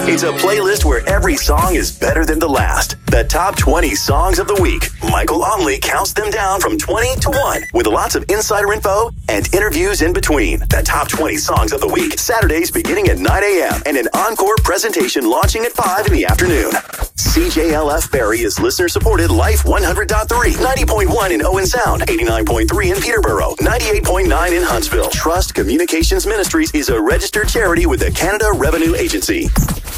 It's a playlist where every song is better than the last. The top 20 songs of the week. Michael Onley counts them down from 20 to 1 with lots of insider info and interviews in between. The top 20 songs of the week. Saturdays beginning at 9 a.m. and an encore presentation launching at 5 in the afternoon. CJLF Barrie is listener-supported Life 100.3, 90.1 in Owen Sound, 89.3 in Peterborough, 98.9 in Huntsville. Trust Communications Ministries is a registered charity with the Canada Revenue Agency.